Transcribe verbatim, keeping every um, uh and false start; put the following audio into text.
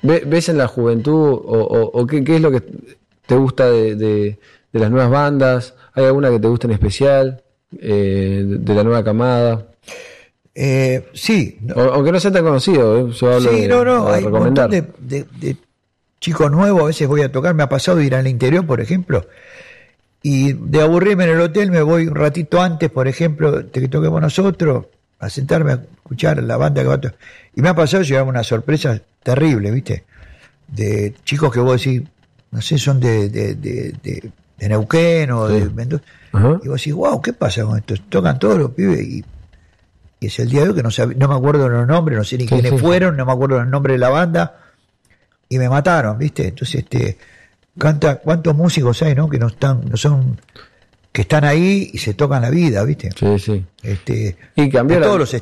¿Ves en la juventud o, o, o qué, qué es lo que te gusta de, de, de las nuevas bandas? ¿Hay alguna que te guste en especial? Eh, de, de la nueva camada. Eh, sí. O, aunque no sea tan conocido, ¿eh? Yo hablo sí, de, no, no, de hay un montón de, de, de chicos nuevos, a veces voy a tocar, me ha pasado de ir al interior, por ejemplo, y de aburrirme en el hotel me voy un ratito antes, por ejemplo, de que toquemos nosotros, a sentarme a escuchar la banda que va a tocar. Y me ha pasado llevarme una sorpresa terrible, ¿viste? De chicos que vos decís, no sé, son de, de, de, de, de Neuquén o sí. de Mendoza. Uh-huh. Y vos decís, wow, ¿qué pasa con esto? Tocan todos los pibes y, y es el día de hoy que no sab- no me acuerdo los nombres, no sé ni sí, quiénes sí, fueron, sí. no me acuerdo el nombre de la banda y me mataron, ¿viste? Entonces, este, canta, ¿cuántos músicos hay, no? Que no están, no son, que están ahí y se tocan la vida, ¿viste? Sí, sí. Este, y cambió a la, todos los